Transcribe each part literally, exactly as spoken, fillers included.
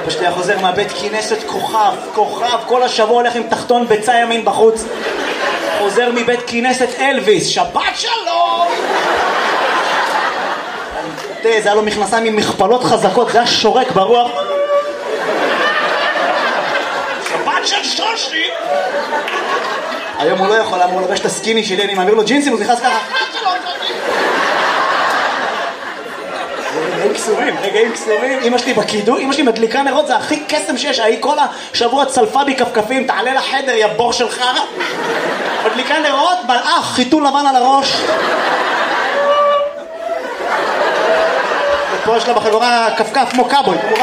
אבא שלי חוזר מהבית כינסת כוכב, כוכב, כל השבוע הולך עם תחתון ביצה ימין בחוץ. חוזר מבית כינסת אלוויס, שבת שלום! תראה, זה היה לו מכנסיים עם מכפלות חזקות, זה היה שורק ברוח. שבת של שושי! היום הוא לא יכול, אמור לבש את הסקיני שלי, אני מעביר לו ג'ינסים, הוא נכנס ככה. רגעים קסומים, רגעים קסומים. אמא שלי בקידוש, אמא שלי מדליקה נרות, זה הכי קסם שיש. היא כל השבוע צלפה בי כפכפים, תעלה לחדר, יא בור שלך. מדליקה נרות, מלאך, חיתול לבן על הראש. ופה יש לה בחגורה כפכף כמו קאבוי, כמובן.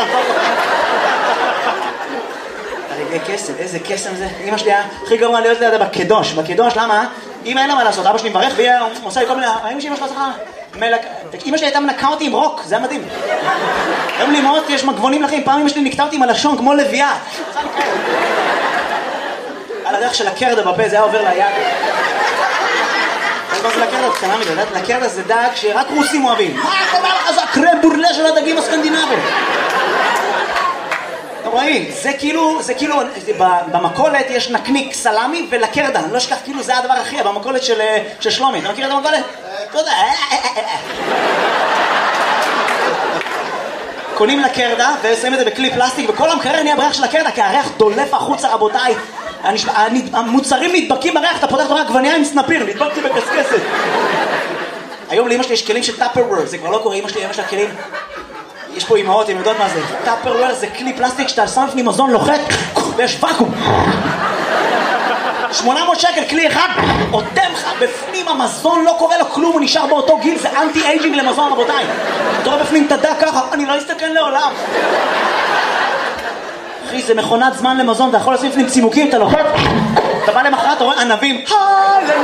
רגעי קסם, איזה קסם זה. אמא שלי הכי גרוע להיות לידה בקדוש. בקדוש, למה? אמא אין לה מה לעשות, אבא שלי מברך והיא עושה לי כל מיני... האם שאמא שלה צריכה... אמא שלי הייתה מנקה אותי עם רוק, זה היה מדהים. היום לי מאוד, יש מגבונים לכם, פעם אמא שלי נקטה אותי עם הלשון כמו לביאה. על הדרך של הקרדה בפה, זה היה עובר ליד. מה זה לקרדה? קטנה מדי, לקרדה זה דג שרק רוסים אוהבים. מה קורה לך? זה הקרם בורלה של הדגים הסקנדינבים. אתם רואים, זה כאילו, זה כאילו, במקולת יש נקניק סלמי ולקרדה, אני לא אשכח, כאילו זה הדבר הכי, במקולת של שלומי, אתה מכיר את המקולת? תודה. קונים לקרדה ושמים את זה בכלי פלסטיק, וכל המקרר נהיה בריח של הקרדה, כי הריח דולף החוצה, רבותיי. המוצרים נדבקים בריח, אתה פותח את הריח גווניה עם סנפיר, נדבקתי בקסקסת. היום לאמא שלי יש כלים של טאפרוור, זה כבר לא קורה, אמא שלי, אמא שלה כלים. יש פה אמהות, הם יודעות מה זה. טאפרוור זה כלי פלסטיק שאתה שם לפני מזון לוחת, ויש ואקום. שמונה מאות שקל, כלי אחד, עותם לך בפנים המזון, לא קורה לו כלום, הוא נשאר באותו גיל, זה אנטי אייג'ינג למזון, רבותיי. אתה רואה בפנים תדע ככה, אני לא אסתכן לעולם. אחי, זה מכונת זמן למזון, אתה יכול לשים לפנים צימוקים, אתה לוחת, אתה בא למחרת, אתה רואה ענבים, הללויה.